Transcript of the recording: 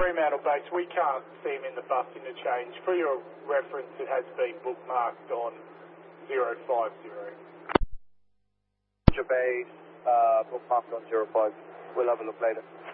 Fremantle base, we can't see him in the bus interchange. For your reference, it has been bookmarked on 050. Base, bookmarked on 05. We'll have a look later.